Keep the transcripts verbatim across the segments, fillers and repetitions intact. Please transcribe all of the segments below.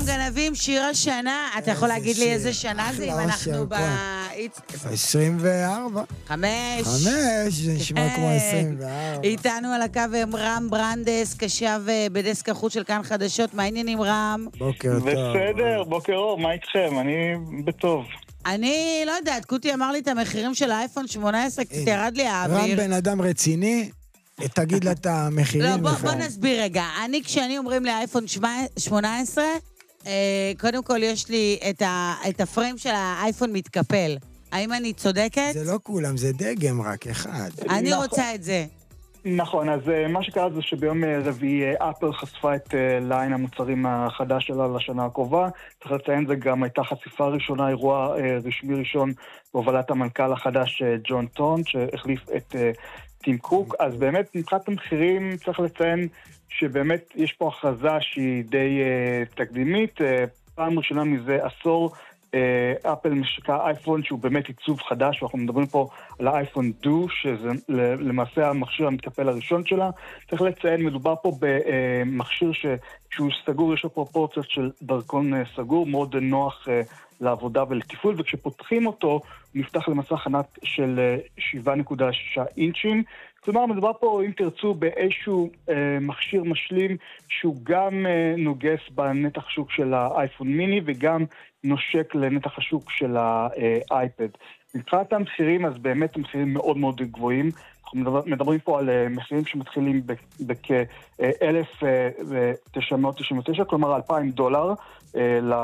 גנבים, שיר השנה. אתה יכול להגיד לי איזה שנה זה אם אנחנו ב... עשרים וארבע. חמש. חמש, זה נשמע כמו עשרים וארבע. איתנו על הקו עם רם ברנדס, קשב בדסק החוץ של כאן חדשות. מה העניינים, רם? בוקר טוב. בסדר, בוקר אור, מה איתכם? אני בטוב. אני לא יודעת, קוטי אמר לי את המחירים של האייפון שמונה עשרה, קצת ירד לי האוויר. רם בן אדם רציני, תגיד לה את המחירים. לא, בוא, בוא נסביר רגע. אני, כשאני אומרים לי האייפון שמונה עשרה, אה, קודם כל יש לי את, ה, את הפריים של האייפון מתקפל. האם אני צודקת? זה לא כולם, זה דגם רק אחד. אני נכון. רוצה את זה. נכון, אז מה שקרה זה שביום רביעי אפל חשפה את ליין המוצרים החדש שלה לשנה הקרובה. צריך לציין, זה גם הייתה חשיפה ראשונה, אירוע רשמי ראשון בהובלת המנכ"ל החדש ג'ון טון, שהחליף את טים קוק. אז באמת מבחינת המחירים צריך לציין שבאמת יש פה הכרזה שהיא די תקדימית. פעם ראשונה מזה עשור אפל משקה אייפון שהוא באמת עיצוב חדש, ואנחנו מדברים פה על האייפון דו, שזה למעשה המכשיר המתקפל הראשון שלה. צריך לציין, מדובר פה במכשיר שהוא סגור, יש לו פרופורציות של דרכון סגור, מאוד נוח לעבודה ולטיפול, וכשפותחים אותו הוא נפתח למסך ענק של שבע נקודה שש אינצ'ים. כלומר, מדובר פה, אם תרצו, באיזשהו אה, מכשיר משלים שהוא גם אה, נוגס בנתח שוק של האייפון מיני וגם נושק לנתח השוק של האייפד. מבחינת המחירים, אז באמת המחירים מאוד מאוד גבוהים. אנחנו מדברים פה על uh, מחירים שמתחילים בכ-אלף תשע מאות תשעים ותשע, כלומר אלפיים דולר uh,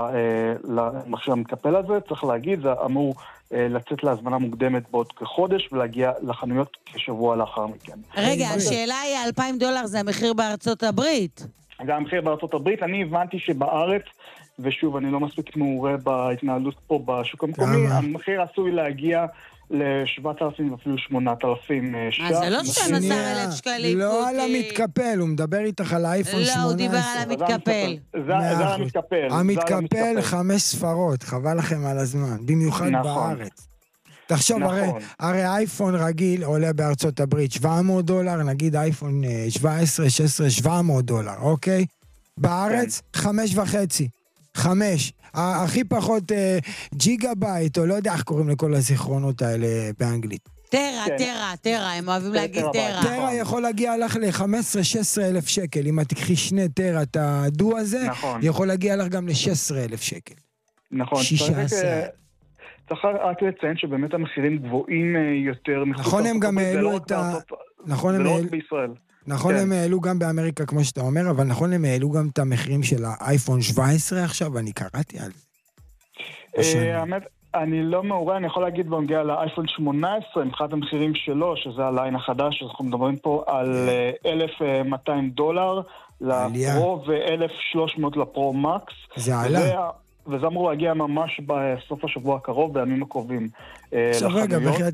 למכשיר המתקפל הזה. צריך להגיד, זה אמור uh, לצאת להזמנה מוקדמת בעוד כחודש ולהגיע לחנויות כשבוע לאחר מכן. רגע, השאלה היא, אלפיים דולר זה המחיר בארצות הברית. זה המחיר בארצות הברית. אני הבנתי שבארץ, ושוב, אני לא מספיק מעורה בהתנהלות פה בשוק המקומי, המחיר עשוי להגיע ל-שבעת אלפים ואפילו שמונת אלפים ש"ח. אז זה לא שנים עשר אלף שקלים. לא על המתקפל, הוא מדבר איתך על האייפון שמונה עשרה. לא, הוא דיבר על המתקפל. זה המתקפל. המתקפל חמש ספרות, חבל לכם על הזמן, במיוחד בארץ. תחשוב, הרי אייפון רגיל עולה בארצות הברית שבע מאות דולר, נגיד אייפון שבע עשרה, שש עשרה, שבע מאות דולר, אוקיי? בארץ חמש וחצי. חמש. הכי פחות ג'יגה בייט, או לא יודע איך קוראים לכל הזיכרונות האלה באנגלית. טרה, טרה, טרה, הם אוהבים להגיד טרה. טרה יכול להגיע לך ל-חמש עשרה שש עשרה אלף שקל. אם את תקחי שני טרה, את הדו הזה, יכול להגיע לך גם ל-שש עשרה אלף שקל. נכון. שישה עשר. צריך רק לציין שבאמת המחירים גבוהים יותר. נכון, הם גם העלו את ה... נכון, הם העלו... בישראל. נכון, הם העלו גם באמריקה, כמו שאתה אומר, אבל נכון, הם העלו גם את המחירים של האייפון שבע עשרה עכשיו, אני קראתי על זה. האמת, אני לא מעורה, אני יכול להגיד בנוגע לאייפון שמונה עשרה, מבחינת המחירים שלו, שזה הליין החדש, אנחנו מדברים פה על אלף ומאתיים דולר לפרו ו-אלף ושלוש מאות לפרו מקס. זה עלה. וזה אמור להגיע ממש בסוף השבוע הקרוב, בימים הקרובים. עכשיו רגע, בהחלט...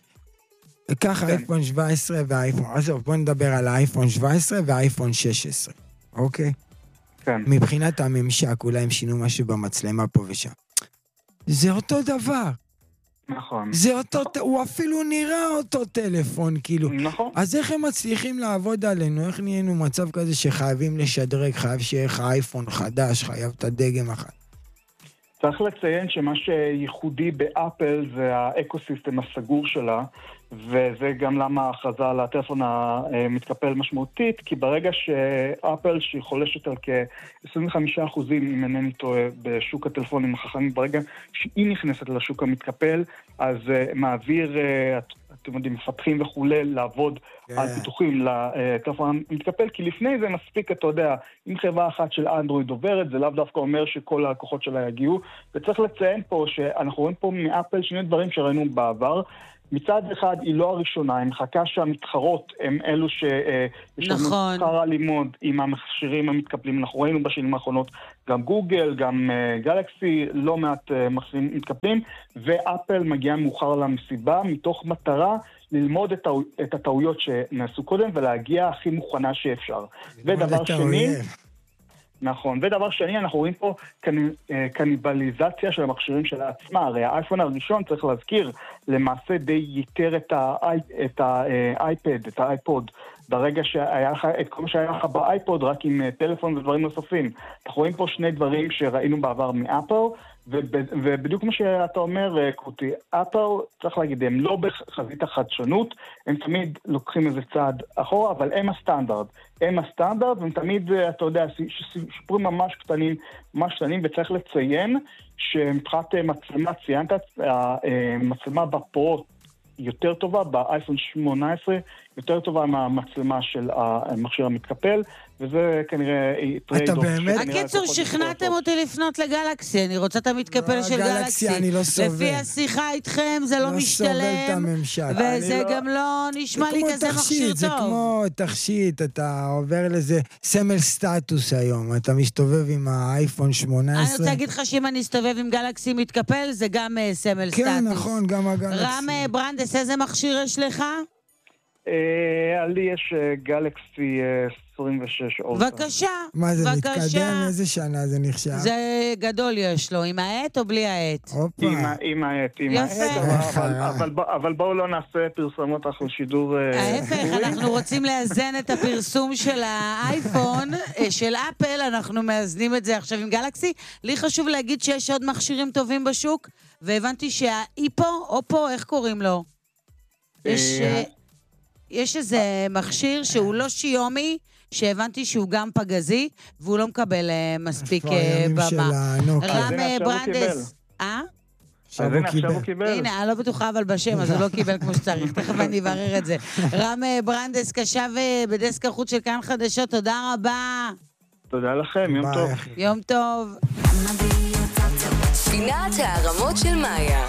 ככה אייפון שבע עשרה והאייפון, עזוב, בוא נדבר על האייפון שבע עשרה והאייפון שש עשרה, אוקיי? כן. מבחינת הממשק, אולי הם שינו משהו במצלמה פה ושם. זה אותו דבר. נכון. זה אותו, הוא אפילו נראה אותו טלפון, כאילו. נכון. אז איך הם מצליחים לעבוד עלינו? איך נהיינו מצב כזה שחייבים לשדרג, חייב שיהיה אייפון חדש, חייב את הדגם אחת? צריך לציין שמה שייחודי באפל זה האקוסיסטם הסגור שלה, וזה גם למה ההכרזה על הטלפון המתקפל משמעותית, כי ברגע שאפל שהיא חולשת על כ-עשרים וחמישה אחוזים, אם אינני טועה, בשוק הטלפונים החכמים, ברגע שהיא נכנסת לשוק המתקפל, אז מעביר, אתם יודעים, מפתחים וכולי, לעבוד על פיתוחים לטלפון המתקפל, כי לפני זה מספיק, אתה יודע, אם חברה אחת של אנדרואיד עוברת, זה לאו דווקא אומר שכל הלקוחות שלה יגיעו, וצריך לציין פה שאנחנו רואים פה מאפל שני דברים שראינו בעבר. מצד אחד היא לא הראשונה, היא מחכה שהמתחרות הם אלו שיש לנו שכר הלימוד עם המכשירים המתקפלים. אנחנו ראינו בשנים האחרונות גם גוגל, גם גלקסי, לא מעט מכשירים מתקפלים, ואפל מגיעה מאוחר למסיבה מתוך מטרה ללמוד את הטעויות שנעשו קודם ולהגיע הכי מוכנה שאפשר. ודבר שני... נכון, ודבר שני, אנחנו רואים פה קניבליזציה של המכשירים שלה עצמה. הרי האייפון הראשון, צריך להזכיר, למעשה די ייתר את האייפד, את האייפוד ברגע שהיה לך, את כל מה שהיה לך באייפוד, רק עם טלפון ודברים נוספים. אנחנו רואים פה שני דברים שראינו בעבר מאפל, ובדיוק כמו שאתה אומר, קוטי, אפל, צריך להגיד, הם לא בחזית החדשנות, הם תמיד לוקחים איזה צעד אחורה, אבל הם הסטנדרט. הם הסטנדרט, והם תמיד, אתה יודע, שיפורים ממש קטנים, ממש קטנים, וצריך לציין שמבחינת מצלמה, ציינת, המצלמה בפרו יותר טובה, באייפון שמונה עשרה, יותר טובה מהמצלמה של המכשיר המתקפל, וזה כנראה טרייד אוף. הקיצור, שכנעתם אותי לפנות לגלקסי, אני רוצה את המתקפל של גלקסי. אני לא סובל. לפי השיחה איתכם זה לא משתלם, וזה גם לא נשמע לי כזה מכשיר טוב. זה כמו תכשיט, אתה עובר לזה סמל סטטוס היום, אתה מסתובב עם האייפון שמונה עשרה. אני רוצה להגיד לך שאם אני אסתובב עם גלקסי מתקפל, זה גם סמל סטטוס. כן, נכון, גם הגלקסי. רם ברנדס, איזה מכשיר יש לך? לי יש גלקסי עשרים ושש אולטרה. בבקשה, מה זה מתקדם? איזה שנה זה נחשב? זה גדול יש לו, עם העט או בלי העט? עם העט, עם העט. אבל בואו לא נעשה פרסומות אחרי שידור... ההפך, אנחנו רוצים לאזן את הפרסום של האייפון, של אפל, אנחנו מאזנים את זה עכשיו עם גלקסי. לי חשוב להגיד שיש עוד מכשירים טובים בשוק, והבנתי שהאיפו, אופו, איך קוראים לו? יש... יש איזה מכשיר שהוא לא שיומי, שהבנתי שהוא גם פגזי, והוא לא מקבל מספיק במה. רם ברנדס. אה? עכשיו הוא קיבל. הנה, אני לא בטוחה אבל בשם, אז הוא לא קיבל כמו שצריך. תכף אני אברר את זה. רם ברנדס, קשב בדסק החוץ של כאן חדשות, תודה רבה. תודה לכם, יום טוב. יום טוב. פינת הערמות של מאיה.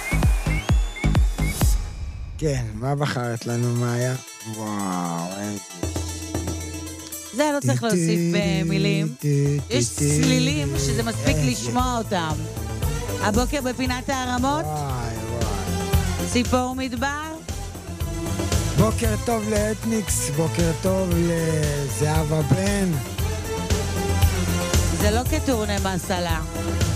כן, מה בחרת לנו, מאיה? וואו, איזה... זה לא צריך להוסיף במילים. יש צלילים שזה מספיק לשמוע אותם. הבוקר בפינת הערמות? וואי, וואי. ציפור מדבר? בוקר טוב לאתניקס, בוקר טוב לזהבה בן. זה לא כתורנה מסלה.